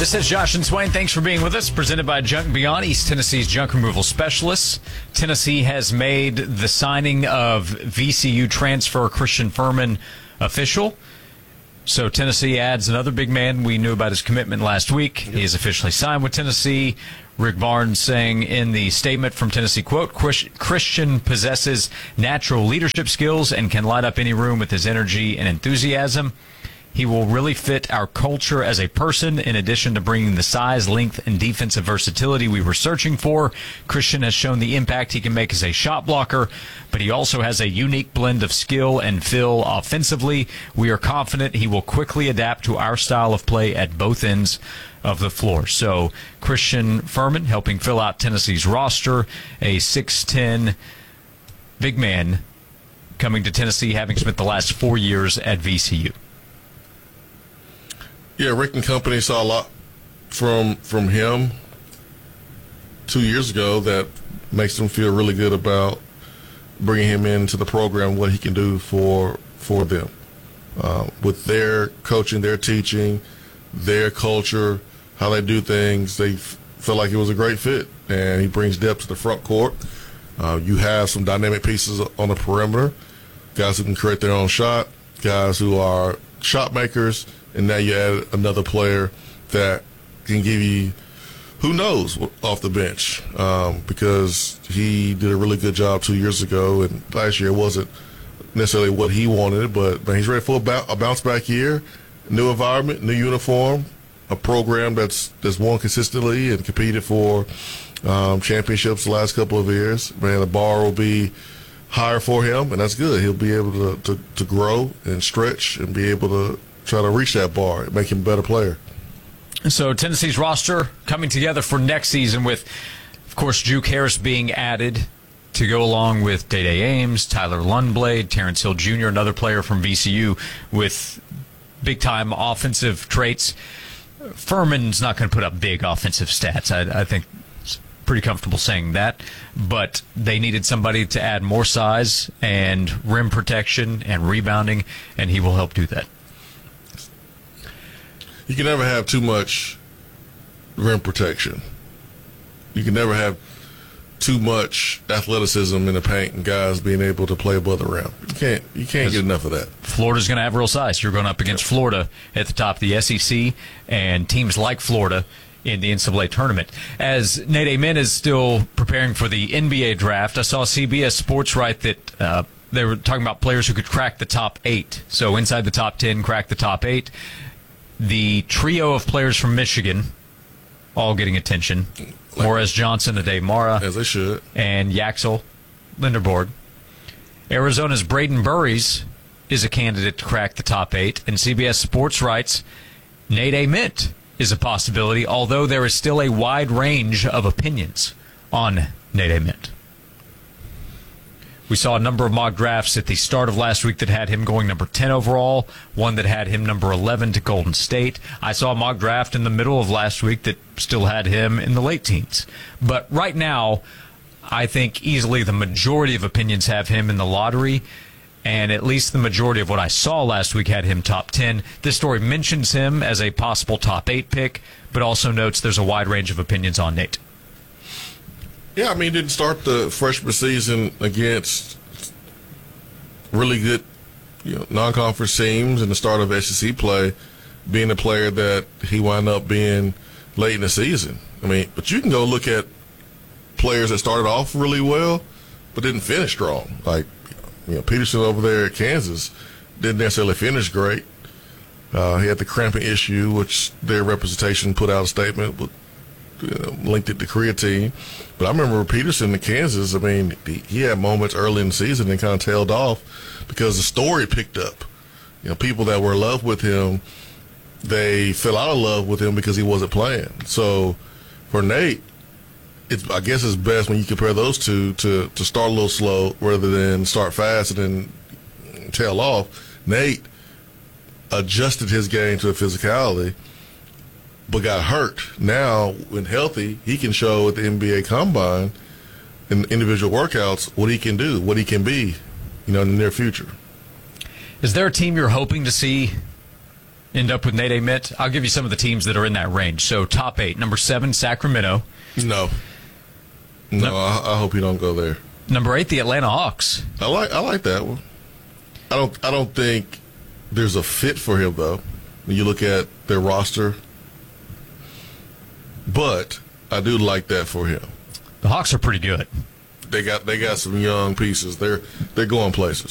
This is Josh and Swain. Thanks for being with us. Presented by Junk Beyond, East Tennessee's junk removal specialists. Tennessee has made the signing of VCU transfer Christian Furman official. So Tennessee adds another big man. We knew about his commitment last week. He is officially signed with Tennessee. Rick Barnes saying in the statement from Tennessee, quote, Christian possesses natural leadership skills and can light up any room with his energy and enthusiasm. He will really fit our culture as a person, in addition to bringing the size, length, and defensive versatility we were searching for. Christian has shown the impact he can make as a shot blocker, but he also has a unique blend of skill and feel offensively. We are confident he will quickly adapt to our style of play at both ends of the floor. So Christian Furman helping fill out Tennessee's roster, a 6'10" big man coming to Tennessee, having spent the last 4 years at VCU. Yeah, Rick and company saw a lot from him 2 years ago that makes them feel really good about bringing him into the program, what he can do for them. With their coaching, their teaching, their culture, how they do things, they feel like it was a great fit, and he brings depth to the front court. You have some dynamic pieces on the perimeter, guys who can create their own shot, guys who are shot makers, and now you add another player that can give you, who knows, off the bench, because he did a really good job 2 years ago, and last year wasn't necessarily what he wanted, but man, he's ready for a bounce-back year, new environment, new uniform, a program that's won consistently and competed for championships the last couple of years. Man, the bar will be higher for him, and that's good. He'll be able to grow and stretch and be able to try to reach that bar and make him a better player. So Tennessee's roster coming together for next season with, of course, Juke Harris being added to go along with Day-Day Ames, Tyler Lundblade, Terrence Hill Jr., another player from VCU with big-time offensive traits. Furman's not going to put up big offensive stats. I think it's pretty comfortable saying that. But they needed somebody to add more size and rim protection and rebounding, and he will help do that. You can never have too much rim protection. You can never have too much athleticism in the paint and guys being able to play above the rim. You can't get enough of that. Florida's going to have real size. You're going up against Florida at the top of the SEC and teams like Florida in the NCAA tournament. As Nate Amen is still preparing for the NBA draft, I saw CBS Sports write that they were talking about players who could crack the top 8. So inside the top 10, crack the top 8. The trio of players from Michigan, all getting attention. Morez Johnson, Adey Mara, as they should, and Yaxel Linderborg. Arizona's Braden Burries is a candidate to crack the top 8, and CBS Sports writes Nate Ament is a possibility, although there is still a wide range of opinions on Nate Ament. We saw a number of mock drafts at the start of last week that had him going number 10 overall, one that had him number 11 to Golden State. I saw a mock draft in the middle of last week that still had him in the late teens. But right now, I think easily the majority of opinions have him in the lottery, and at least the majority of what I saw last week had him top 10. This story mentions him as a possible top 8 pick, but also notes there's a wide range of opinions on Nate. Yeah, I mean, he didn't start the freshman season against really good, non-conference teams and the start of SEC play, being a player that he wound up being late in the season. I mean, but you can go look at players that started off really well but didn't finish strong. Like, Peterson over there at Kansas didn't necessarily finish great. He had the cramping issue, which their representation put out a statement with, linked it to creatine. But I remember Peterson in Kansas, I mean, he had moments early in the season and kind of tailed off because the story picked up. People that were in love with him, they fell out of love with him because he wasn't playing. So for Nate, I guess it's best when you compare those two to start a little slow rather than start fast and then tail off. Nate adjusted his game to the physicality, but got hurt. Now, when healthy, he can show at the NBA Combine in individual workouts what he can do, what he can be, in the near future. Is there a team you're hoping to see end up with Nate Amit? I'll give you some of the teams that are in that range. So top 8. Number 7, Sacramento. No, I hope he don't go there. Number 8, the Atlanta Hawks. I like that one. I don't think there's a fit for him though. When you look at their roster, but I do like that for him. The Hawks are pretty good. They got some young pieces. They're going places.